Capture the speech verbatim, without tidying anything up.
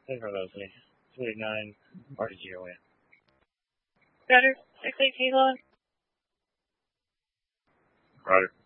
Denver Leslie. two eight nine, R T G O in. Roger. six eighteen on. Roger.